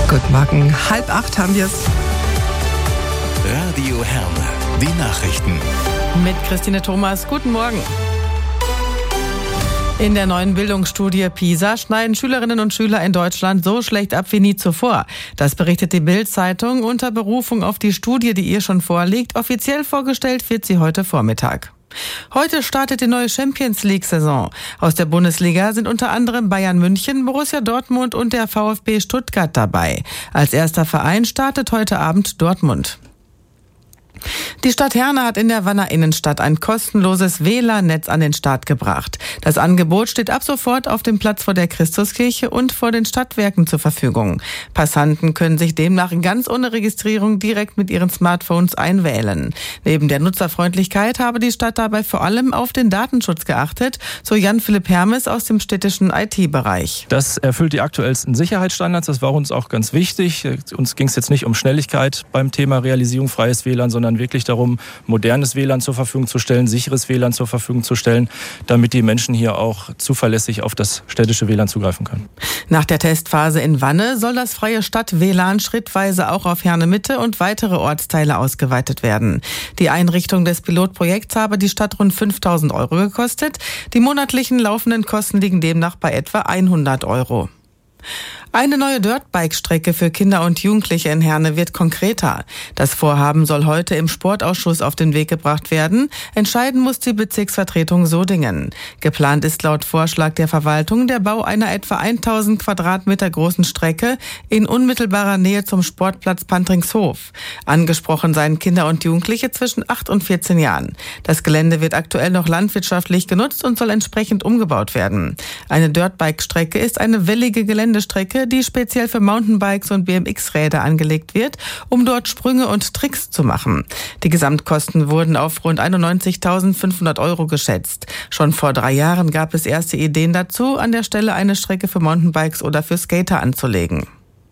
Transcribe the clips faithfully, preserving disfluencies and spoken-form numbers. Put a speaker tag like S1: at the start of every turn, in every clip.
S1: Guten Morgen, halb acht haben wir es.
S2: Radio Herne, die Nachrichten.
S3: Mit Christine Thomas, guten Morgen. In der neuen Bildungsstudie PISA schneiden Schülerinnen und Schüler in Deutschland so schlecht ab wie nie zuvor. Das berichtet die Bild-Zeitung unter Berufung auf die Studie, die ihr schon vorliegt. Offiziell vorgestellt wird sie heute Vormittag. Heute startet die neue Champions-League-Saison. Aus der Bundesliga sind unter anderem Bayern München, Borussia Dortmund und der VfB Stuttgart dabei. Als erster Verein startet heute Abend Dortmund. Die Stadt Herne hat in der Wanner Innenstadt ein kostenloses W L A N-Netz an den Start gebracht. Das Angebot steht ab sofort auf dem Platz vor der Christuskirche und vor den Stadtwerken zur Verfügung. Passanten können sich demnach ganz ohne Registrierung direkt mit ihren Smartphones einwählen. Neben der Nutzerfreundlichkeit habe die Stadt dabei vor allem auf den Datenschutz geachtet, so Jan-Philipp Hermes aus dem städtischen I T-Bereich.
S4: Das erfüllt die aktuellsten Sicherheitsstandards, das war uns auch ganz wichtig. Uns ging es jetzt nicht um Schnelligkeit beim Thema Realisierung freies W L A N, sondern wirklich darum, modernes W L A N zur Verfügung zu stellen, sicheres W L A N zur Verfügung zu stellen, damit die Menschen hier auch zuverlässig auf das städtische W L A N zugreifen können.
S3: Nach der Testphase in Wanne soll das freie Stadt-W L A N schrittweise auch auf Herne Mitte und weitere Ortsteile ausgeweitet werden. Die Einrichtung des Pilotprojekts habe die Stadt rund fünftausend Euro gekostet. Die monatlichen laufenden Kosten liegen demnach bei etwa hundert Euro. Eine neue Dirtbike-Strecke für Kinder und Jugendliche in Herne wird konkreter. Das Vorhaben soll heute im Sportausschuss auf den Weg gebracht werden. Entscheiden muss die Bezirksvertretung Sodingen. Geplant ist laut Vorschlag der Verwaltung der Bau einer etwa tausend Quadratmeter großen Strecke in unmittelbarer Nähe zum Sportplatz Pantringshof. Angesprochen seien Kinder und Jugendliche zwischen acht und vierzehn Jahren. Das Gelände wird aktuell noch landwirtschaftlich genutzt und soll entsprechend umgebaut werden. Eine Dirtbike-Strecke ist eine wellige Geländestrecke, die speziell für Mountainbikes und B M X-Räder angelegt wird, um dort Sprünge und Tricks zu machen. Die Gesamtkosten wurden auf rund einundneunzigtausendfünfhundert Euro geschätzt. Schon vor drei Jahren gab es erste Ideen dazu, an der Stelle eine Strecke für Mountainbikes oder für Skater anzulegen.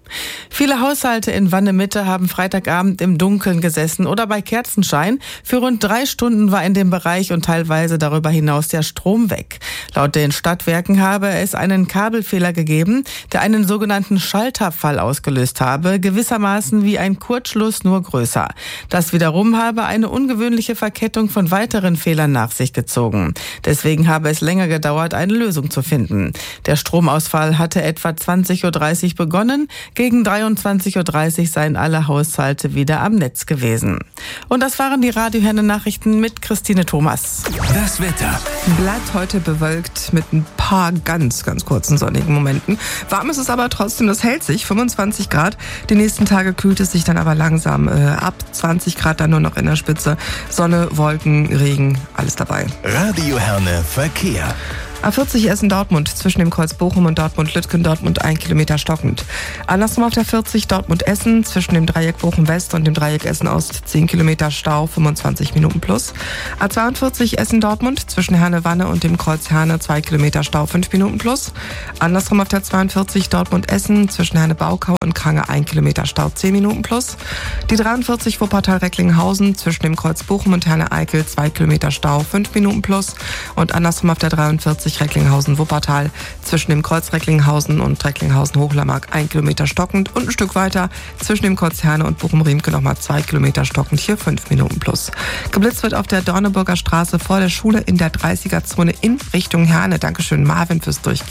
S3: Viele Haushalte in Wanne Mitte haben Freitagabend im Dunkeln gesessen oder bei Kerzenschein. Für rund drei Stunden war in dem Bereich und teilweise darüber hinaus der Strom weg. Laut den Stadtwerken habe es einen Kabelfehler gegeben, der einen sogenannten Schalterfall ausgelöst habe, gewissermaßen wie ein Kurzschluss, nur größer. Das wiederum habe eine ungewöhnliche Verkettung von weiteren Fehlern nach sich gezogen. Deswegen habe es länger gedauert, eine Lösung zu finden. Der Stromausfall hatte etwa zwanzig Uhr dreißig begonnen. Gegen dreiundzwanzig Uhr dreißig seien alle Haushalte wieder am Netz gewesen. Und das waren die Radio Herne Nachrichten mit Christine Thomas.
S2: Das Wetter
S1: Bleibt heute bewölkt mit ein paar ganz, ganz kurzen sonnigen Momenten. Warm ist es aber trotzdem, das hält sich, fünfundzwanzig Grad. Die nächsten Tage kühlt es sich dann aber langsam äh, ab, zwanzig Grad dann nur noch in der Spitze. Sonne, Wolken, Regen, alles dabei.
S2: Radio Herne Verkehr.
S1: A vierzig Essen-Dortmund zwischen dem Kreuz Bochum und Dortmund-Lütgen, Dortmund ein Kilometer stockend. Andersrum auf der vierzig Dortmund-Essen zwischen dem Dreieck Bochum-West und dem Dreieck Essen-Ost zehn Kilometer Stau, fünfundzwanzig Minuten plus. A zweiundvierzig Essen-Dortmund zwischen Herne-Wanne und dem Kreuz Herne zwei Kilometer Stau, fünf Minuten plus. Andersrum auf der zweiundvierzig Dortmund-Essen zwischen Herne-Baukau und Krange ein Kilometer Stau, zehn Minuten plus. Die dreiundvierzig Wuppertal-Recklinghausen zwischen dem Kreuz Bochum und Herne-Eickel zwei Kilometer Stau, fünf Minuten plus. Und andersrum auf der dreiundvierzig Recklinghausen-Wuppertal zwischen dem Kreuz Recklinghausen und Recklinghausen-Hochlamag ein Kilometer stockend und ein Stück weiter zwischen dem Kreuz Herne und Bochum-Riemke nochmal zwei Kilometer stockend, hier fünf Minuten plus. Geblitzt wird auf der Dorneburger Straße vor der Schule in der dreißiger Zone in Richtung Herne. Dankeschön Marvin fürs Durchgehen.